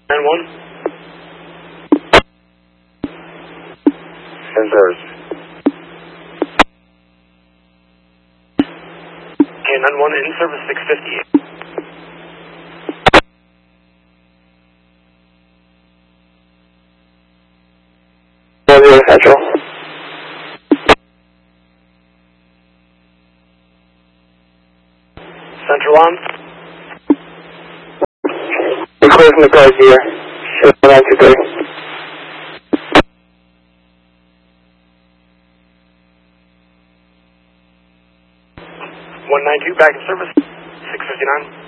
9-1. Sensors. Okay, 9-1 in service 658. Central. Central on. We're closing the cars here. 923. 192 back in service 659.